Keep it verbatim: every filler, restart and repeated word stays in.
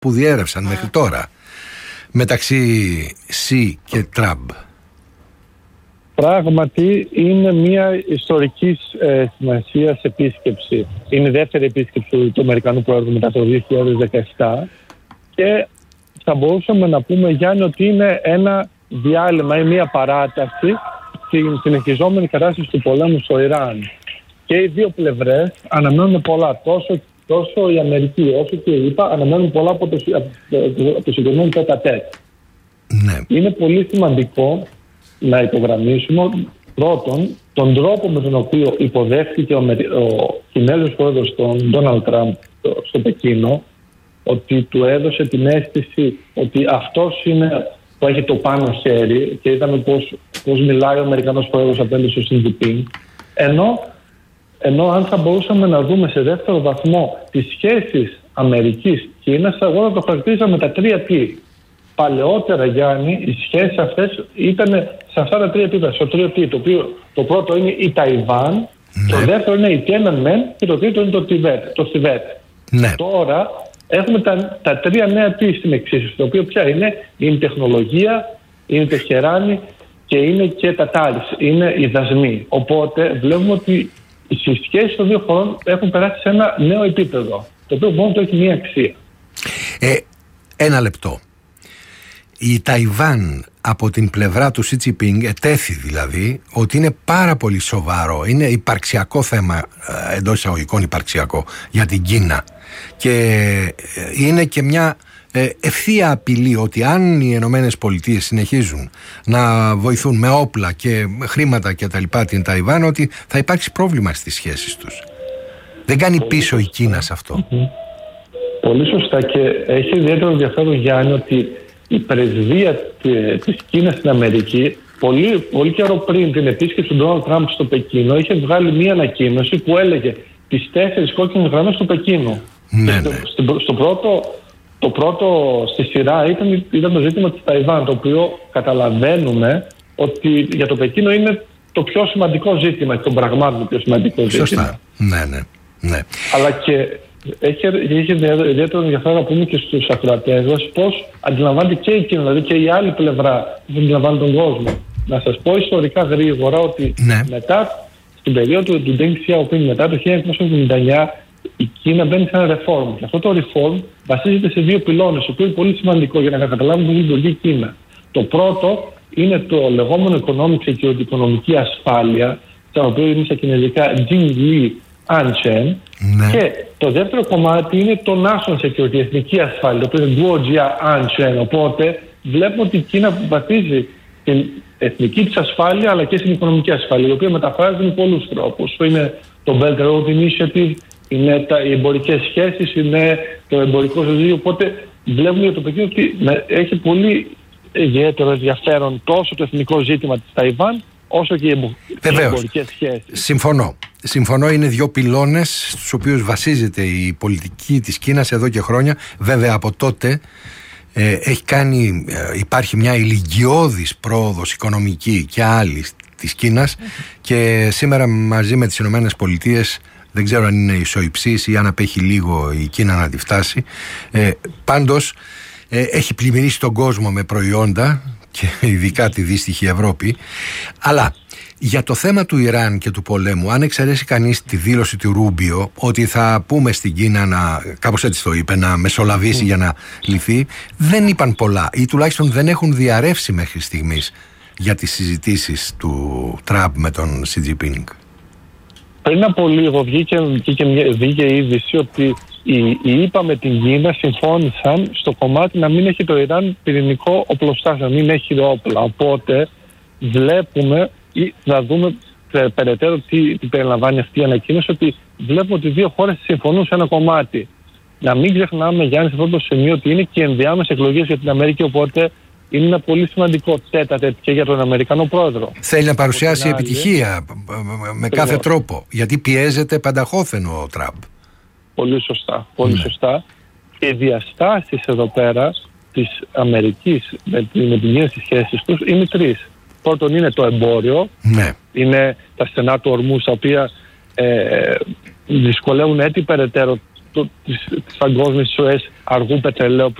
που διέρευσαν μέχρι τώρα μεταξύ Σι και Τραμπ? Πράγματι είναι μια ιστορικής ε, σημασίας επίσκεψη. Είναι η δεύτερη επίσκεψη του Αμερικανού Πρόεδρου μετά το δύο χιλιάδες δεκαεπτά και θα μπορούσαμε να πούμε, Γιάννη, ότι είναι ένα διάλειμμα ή μια παράταση στην συνεχιζόμενη κατάσταση του πολέμου στο Ιράν. Και οι δύο πλευρές αναμένουν πολλά. Τόσο, τόσο η Αμερική όσο και η ΗΠΑ αναμένουν πολλά από το, από το συγκεκριμένο τέτα-τέτ. Ναι. Είναι πολύ σημαντικό να υπογραμμίσουμε πρώτον τον τρόπο με τον οποίο υποδέχθηκε ο, ο Κινέζος πρόεδρος τον Ντόναλντ Τραμπ στο, στο Πεκίνο, ότι του έδωσε την αίσθηση ότι αυτός είναι που έχει το πάνω χέρι, και είδαμε πώς, πώς μιλάει ο Αμερικανός πρόεδρος απέναντι στο Σι Τζινπίνγκ, ενώ, ενώ αν θα μπορούσαμε να δούμε σε δεύτερο βαθμό τις σχέσεις Αμερικής-Κίνας, εγώ θα το χαρακτήριζα με τα τρία τι. Παλαιότερα, Γιάννη, οι σχέσεις αυτές ήταν σε αυτά τα τρία επίπεδα. Στο τρία τι, το οποίο το πρώτο είναι η Ταϊβάν, ναι. Το δεύτερο είναι η Τιένανμεν και το τρίτο είναι το Τιβέτ. Το Τιβέτ. Ναι. Τώρα έχουμε τα, τα τρία νέα τι στην εξίσωση, το οποίο πια είναι, είναι η τεχνολογία, είναι η Τεχεράνη και είναι και τα τάρις, είναι οι δασμοί. Οπότε βλέπουμε ότι οι σχέσεις των δύο χωρών έχουν περάσει σε ένα νέο επίπεδο, το οποίο μόνο το έχει μία αξία. Ε, ένα λεπτό. Η Ταϊβάν από την πλευρά του Σι Τζινπίνγκ ετέθη δηλαδή ότι είναι πάρα πολύ σοβαρό, είναι υπαρξιακό θέμα, εντός εισαγωγικών υπαρξιακό, για την Κίνα, και είναι και μια ευθεία απειλή ότι αν οι Ηνωμένες Πολιτείες συνεχίζουν να βοηθούν με όπλα και χρήματα και τα λοιπά την Ταϊβάν, ότι θα υπάρξει πρόβλημα στις σχέσεις τους. Δεν κάνει πολύ πίσω σωστά η Κίνα σε αυτό. Mm-hmm. Πολύ σωστά, και έχει ιδιαίτερο ενδιαφέρον, Γιάννη, ότι η πρεσβεία της Κίνας στην Αμερική πολύ, πολύ καιρό πριν την επίσκεψη του Ντόναλντ Τραμπ στο Πεκίνο είχε βγάλει μία ανακοίνωση που έλεγε τις τέσσερις κόκκινες γραμμές του Πεκίνου. Ναι, στο, ναι. στο, στο πρώτο, το πρώτο στη σειρά ήταν, ήταν το ζήτημα της Ταϊβάν, το οποίο καταλαβαίνουμε ότι για το Πεκίνο είναι το πιο σημαντικό ζήτημα και των πραγμάτων το πιο σημαντικό ζήτημα. Σωστά. Ναι, ναι, ναι. Αλλά και έχει, έχει ιδιαίτερο ενδιαφέρον να πούμε και στους ακροατές μας πώς αντιλαμβάνεται και η Κίνα, δηλαδή και η άλλη πλευρά που αντιλαμβάνει τον κόσμο. Να σας πω ιστορικά γρήγορα ότι ναι. μετά, στην περίοδο του Ντενγκ Σιαοπίνγκ, μετά το χίλια εννιακόσια εβδομήντα εννιά, η Κίνα μπαίνει σε ένα reform. Και αυτό το reform βασίζεται σε δύο πυλώνες, το οποίο είναι πολύ σημαντικό για να καταλάβουμε πώς λειτουργεί η Κίνα. Το πρώτο είναι το λεγόμενο economic security, οικονομική ασφάλεια, το οποίο είναι στα κινέζικα Jingli Anchen. Ναι. Και το δεύτερο κομμάτι είναι το national security, η εθνική ασφάλεια, το οποίο είναι Guojia Anchen. Οπότε βλέπουμε ότι η Κίνα βασίζει την εθνική της ασφάλεια αλλά και στην οικονομική ασφάλεια, η οποία μεταφράζεται με πολλούς τρόπους. Είναι το Belt and Road Initiative, είναι τα, οι εμπορικές σχέσεις, είναι το εμπορικό ζωτήριο. Οπότε βλέπουμε για το Πεκίνο ότι έχει πολύ ιδιαίτερο ενδιαφέρον τόσο το εθνικό ζήτημα της Ταϊβάν, όσο και οι εμπορικές σχέσεις. Συμφωνώ. Συμφωνώ, είναι δύο πυλώνες στους οποίους βασίζεται η πολιτική της Κίνας εδώ και χρόνια. Βέβαια από τότε ε, έχει κάνει, ε, υπάρχει μια ηλικιώδης πρόοδος οικονομική και άλλη της Κίνας, mm-hmm. και σήμερα μαζί με τις Ηνωμένες Πολιτείες δεν ξέρω αν είναι ισοϊψής ή αν απέχει λίγο η Κίνα να τη φτάσει. Ε, πάντως ε, έχει πλημμυρίσει τον κόσμο με προϊόντα και ειδικά τη δύστιχη Ευρώπη. Αλλά για το θέμα του Ιράν και του πολέμου, αν εξαιρέσει κανείς τη δήλωση του Ρούμπιο ότι θα πούμε στην Κίνα να, κάπως έτσι το είπε, να μεσολαβήσει mm. για να λυθεί, δεν είπαν πολλά ή τουλάχιστον δεν έχουν διαρρεύσει μέχρι στιγμής για τις συζητήσεις του Τραμπ με τον Σι Τζινπίνγκ. Πριν από λίγο βγήκε, βγήκε μια βγήκε είδηση ότι οι, οι ΗΠΑ με την Κίνα συμφώνησαν στο κομμάτι να μην έχει το Ιράν πυρηνικό οπλοστάσιο, να μην έχει όπλα. Οπότε βλέπουμε ή θα δούμε περαιτέρω τι, τι περιλαμβάνει αυτή η ανακοίνωση, ότι βλέπουμε ότι οι δύο χώρες συμφωνούν σε ένα κομμάτι. Να μην ξεχνάμε, Γιάννη, σε αυτό το σημείο ότι είναι και ενδιάμεσες εκλογές για την Αμερική, οπότε είναι ένα πολύ σημαντικό τέτα-τέτ και για τον Αμερικανό πρόεδρο. Θέλει να παρουσιάσει επιτυχία με κάθε τρόπο, γιατί πιέζεται πανταχώθεν ο Τραμπ. Πολύ σωστά, πολύ ναι. σωστά. Και οι διαστάσεις εδώ πέρα της Αμερικής με την Κίνα στις σχέσεις τους είναι τρεις. Πρώτον είναι το εμπόριο, ναι. είναι τα στενά του ορμού, τα οποία ε, δυσκολεύουν έτσι περαιτέρω το, τις, τις παγκόσμιες ροές αργού πετρελαίου